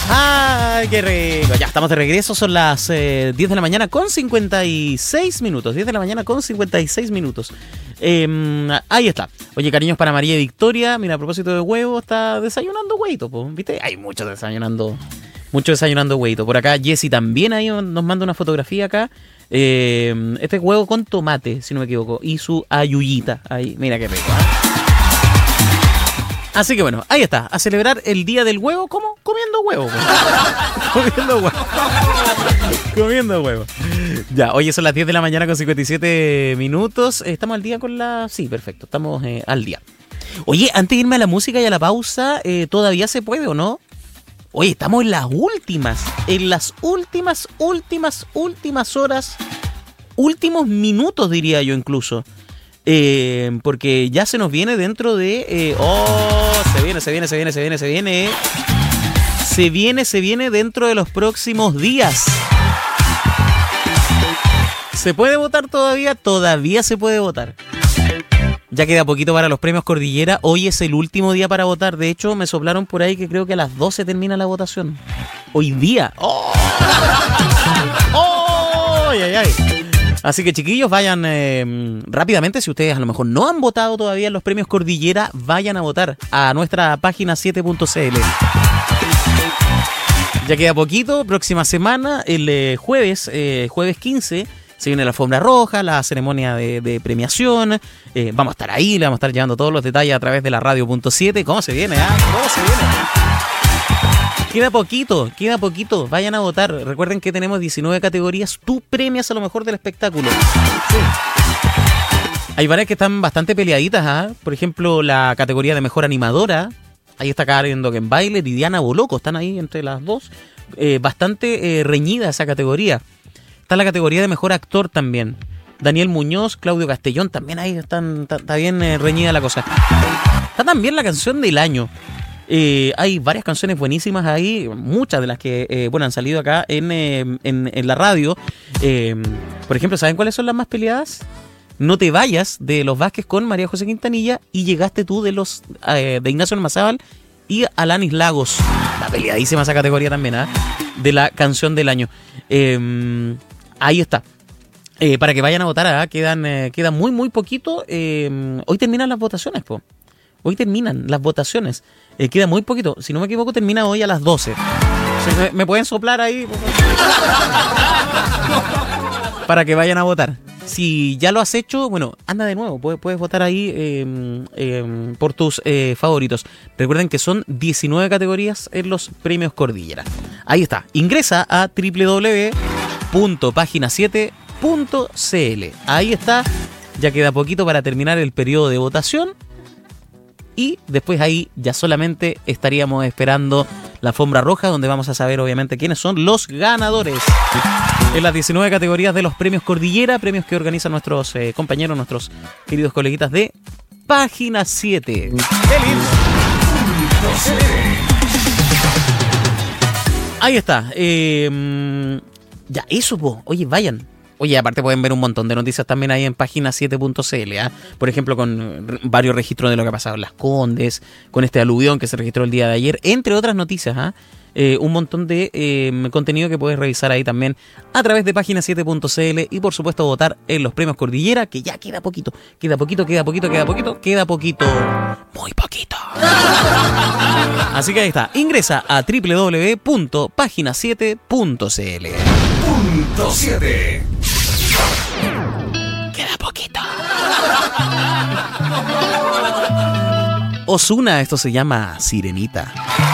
¡Ay, qué rico! Ya estamos de regreso, son las 10 de la mañana con 56 minutos. 10 de la mañana con 56 minutos. Ahí está. Oye, cariños para María y Victoria. Mira, a propósito de huevo, está desayunando huevito, ¿viste? Hay muchos desayunando huevito. Por acá Jessy también ahí nos manda una fotografía acá. Este huevo con tomate, si no me equivoco. Y su ayuyita. Ahí, mira qué rico, ¿eh? Así que bueno, ahí está, a celebrar el día del huevo, ¿cómo? Comiendo huevo. Comiendo huevo. Ya, hoy son las 10 de la mañana con 57 minutos. ¿Estamos al día con la...? Sí, perfecto, estamos al día. Oye, antes de irme a la música y a la pausa, ¿todavía se puede o no? Oye, estamos en las últimas horas, últimos minutos diría yo incluso. Porque ya se nos viene dentro de... Se viene dentro de los próximos días. ¿Se puede votar todavía? Todavía se puede votar. Ya queda poquito para los premios Cordillera. Hoy es el último día para votar. De hecho, me soplaron por ahí que creo que a las 12 termina la votación. Hoy día. ¡Oh! ¡Ay, ay, ay! Así que chiquillos, vayan rápidamente, si ustedes a lo mejor no han votado todavía en los premios Cordillera, vayan a votar a nuestra página 7.cl. Ya queda poquito, próxima semana, el jueves 15, se viene la alfombra roja, la ceremonia de premiación. Vamos a estar ahí, le vamos a estar llevando todos los detalles a través de la radio.7. ¿Cómo se viene? ¿Cómo se viene? Queda poquito, vayan a votar. Recuerden que tenemos 19 categorías. Tú premias a lo mejor del espectáculo. Sí. Hay varias que están bastante peleaditas, ¿eh? Por ejemplo, la categoría de mejor animadora. Ahí está Karen Dogenbailer y Diana Boloco. Están ahí entre las dos. Bastante reñida esa categoría. Está la categoría de mejor actor también. Daniel Muñoz, Claudio Castellón. También ahí está bien reñida la cosa. Está también la canción del año. Hay varias canciones buenísimas ahí, muchas de las que han salido acá en la radio. Por ejemplo, ¿saben cuáles son las más peleadas? No te vayas, de Los Vázquez con María José Quintanilla, y Llegaste tú de Ignacio Almazábal y Alanis Lagos. La peleadísima esa categoría también, de la canción del año. Ahí está. Para que vayan a votar, queda muy muy poquito. Hoy terminan las votaciones, Hoy terminan las votaciones. Queda muy poquito. Si no me equivoco, termina hoy a las 12. ¿Me pueden soplar ahí? Para que vayan a votar. Si ya lo has hecho, bueno, anda de nuevo. Puedes votar ahí por tus favoritos. Recuerden que son 19 categorías en los premios Cordillera. Ahí está. Ingresa a www.pagina7.cl. Ahí está. Ya queda poquito para terminar el periodo de votación. Y después ahí ya solamente estaríamos esperando la alfombra roja, donde vamos a saber obviamente quiénes son los ganadores en las 19 categorías de los premios Cordillera, premios que organizan nuestros compañeros, nuestros queridos coleguitas de Página 7. ¡Qué lindo! Ahí está. Ya, eso, oye, vayan. Oye, aparte pueden ver un montón de noticias también ahí en página 7.cl, Por ejemplo, con varios registros de lo que ha pasado en Las Condes, con este aluvión que se registró el día de ayer, entre otras noticias, un montón de contenido que puedes revisar ahí también a través de página 7.cl y por supuesto votar en los premios Cordillera, que ya queda poquito. Muy poquito. Así que ahí está, ingresa a www.pagina7.cl. Punto 7. Queda poquito. Ozuna, esto se llama Sirenita.